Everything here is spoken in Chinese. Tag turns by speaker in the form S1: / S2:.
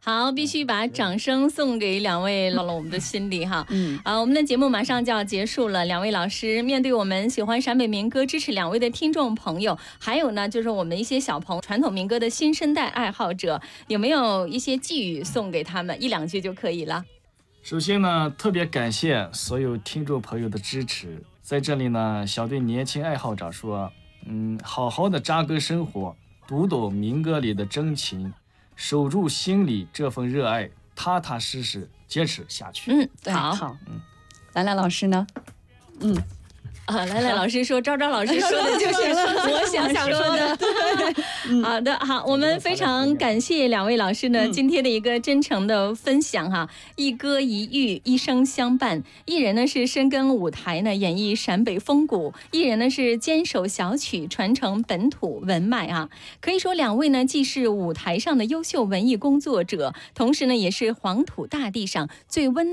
S1: 好，必须把掌声送给两位到了我们的心里哈。我们的节目马上就要结束了，两位老师面对我们喜欢陕北民歌、支持两位的听众朋友，还有呢就是我们一些小朋友传统民歌的新生代爱好者，有没有一些寄语送给他们？一两句就可以了。
S2: 首先呢，特别感谢所有听众朋友的支持，在这里呢，想对年轻爱好者说，好好的扎根生活，读懂民歌里的真情，守住心里这份热爱，踏踏实实坚持下去。
S1: 好。
S3: 兰兰老师呢？
S1: 兰兰老师说，昭昭老师说的就是我想说的。好的，好，我们非常感谢两位老师呢今天的一个真诚的分享哈。一歌一寓，一生相伴。一人呢是深耕舞台呢，演绎陕北风骨；一人呢是坚守小曲，传承本土文脉啊。可以说，两位呢既是舞台上的优秀文艺工作者，同时呢也是黄土大地上最温